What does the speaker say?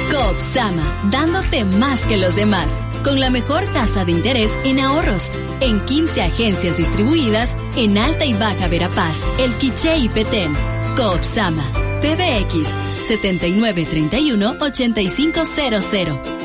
Coopsama, dándote más que los demás, con la mejor tasa de interés en ahorros, en 15 agencias distribuidas en Alta y Baja Verapaz, El Quiché y Petén. Coopsama, PBX 7931-8500.